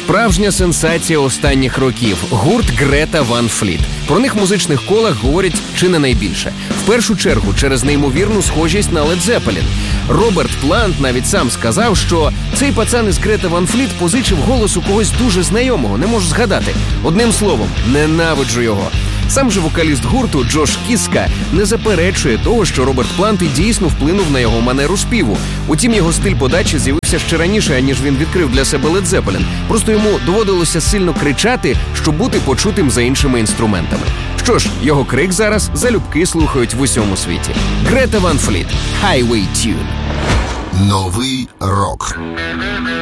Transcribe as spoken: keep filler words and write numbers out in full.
Справжня сенсація останніх років – гурт Грета Ван Фліт. Про них в музичних колах говорять чи не найбільше. В першу чергу через неймовірну схожість на Лед Зеппелін. Роберт Плант навіть сам сказав, що цей пацан із Грета Ван Фліт позичив голос у когось дуже знайомого, не можу згадати. Одним словом, ненавиджу його. Сам же вокаліст гурту Джош Кіска не заперечує того, що Роберт Плант і дійсно вплинув на його манеру співу. Утім, його стиль подачі з'явився ще раніше, аніж він відкрив для себе Лед Зеппелін. Просто йому доводилося сильно кричати, щоб бути почутим за іншими інструментами. Що ж, його крик зараз залюбки слухають в усьому світі. Грета Ван Фліт. Highway Tune. Новий рок.